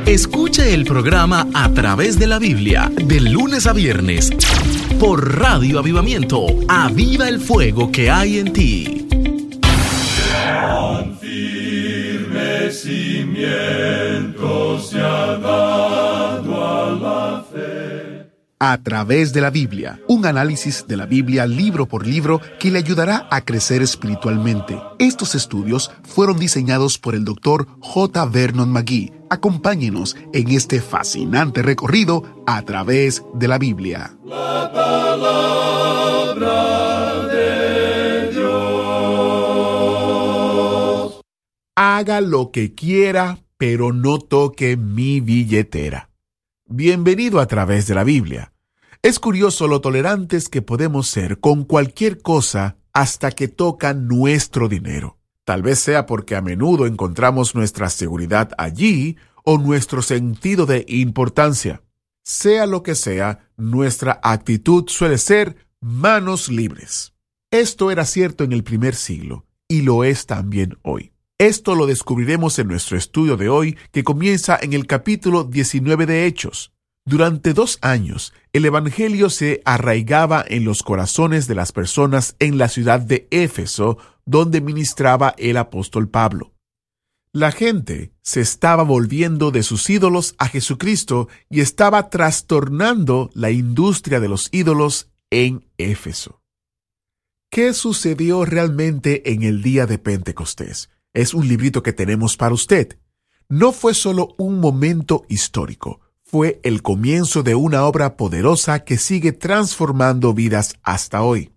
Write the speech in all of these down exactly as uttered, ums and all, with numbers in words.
Escuche el programa A Través de la Biblia, de lunes a viernes, por Radio Avivamiento. Aviva el fuego que hay en ti. Tan firme cimiento se ha dado a la fe. A Través de la Biblia, un análisis de la Biblia libro por libro que le ayudará a crecer espiritualmente. Estos estudios fueron diseñados por el doctor J. Vernon McGee. Acompáñenos en este fascinante recorrido a través de la Biblia. La palabra de Dios. Haga lo que quiera, pero no toque mi billetera. Bienvenido a Través de la Biblia. Es curioso lo tolerantes que podemos ser con cualquier cosa hasta que toca nuestro dinero. Tal vez sea porque a menudo encontramos nuestra seguridad allí o nuestro sentido de importancia. Sea lo que sea, nuestra actitud suele ser manos libres. Esto era cierto en el primer siglo y lo es también hoy. Esto lo descubriremos en nuestro estudio de hoy, que comienza en el capítulo diecinueve de Hechos. Durante dos años, el Evangelio se arraigaba en los corazones de las personas en la ciudad de Éfeso, donde ministraba el apóstol Pablo. La gente se estaba volviendo de sus ídolos a Jesucristo y estaba trastornando la industria de los ídolos en Éfeso. ¿Qué sucedió realmente en el día de Pentecostés? Es un librito que tenemos para usted. No fue solo un momento histórico, fue el comienzo de una obra poderosa que sigue transformando vidas hasta hoy.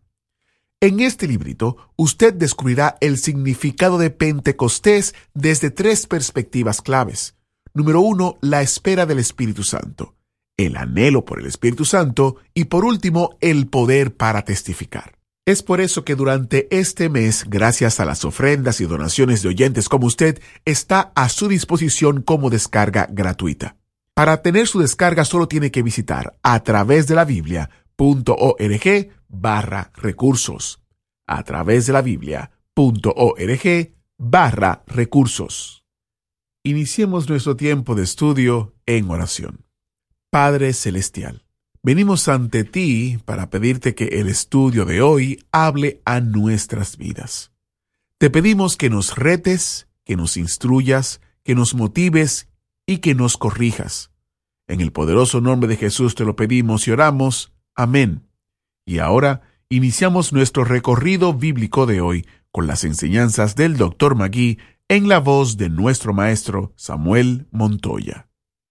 En este librito, usted descubrirá el significado de Pentecostés desde tres perspectivas claves. Número uno, la espera del Espíritu Santo, el anhelo por el Espíritu Santo y, por último, el poder para testificar. Es por eso que durante este mes, gracias a las ofrendas y donaciones de oyentes como usted, está a su disposición como descarga gratuita. Para tener su descarga solo tiene que visitar a través de la biblia punto org barra recursos. A través de la biblia punto org barra recursos. Iniciemos nuestro tiempo de estudio en oración. Padre Celestial, venimos ante ti para pedirte que el estudio de hoy hable a nuestras vidas. Te pedimos que nos retes, que nos instruyas, que nos motives y que nos corrijas. En el poderoso nombre de Jesús te lo pedimos y oramos. Amén. Y ahora iniciamos nuestro recorrido bíblico de hoy con las enseñanzas del doctor McGee en la voz de nuestro maestro Samuel Montoya.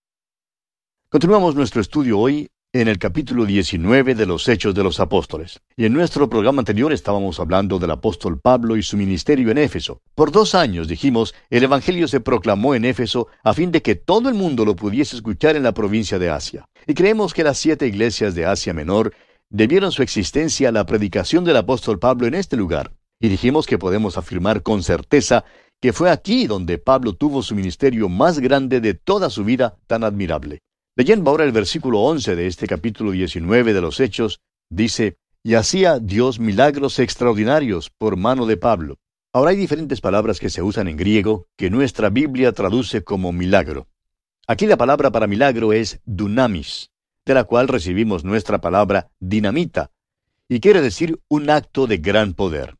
Continuamos nuestro estudio hoy en el capítulo diecinueve de los Hechos de los Apóstoles. Y en nuestro programa anterior estábamos hablando del apóstol Pablo y su ministerio en Éfeso. Por dos años, dijimos, el Evangelio se proclamó en Éfeso a fin de que todo el mundo lo pudiese escuchar en la provincia de Asia. Y creemos que las siete iglesias de Asia Menor debieron su existencia a la predicación del apóstol Pablo en este lugar. Y dijimos que podemos afirmar con certeza que fue aquí donde Pablo tuvo su ministerio más grande de toda su vida tan admirable. Leyendo ahora el versículo once de este capítulo diecinueve de los Hechos, dice, y hacía Dios milagros extraordinarios por mano de Pablo. Ahora hay diferentes palabras que se usan en griego que nuestra Biblia traduce como milagro. Aquí la palabra para milagro es dunamis, de la cual recibimos nuestra palabra dinamita, y quiere decir un acto de gran poder.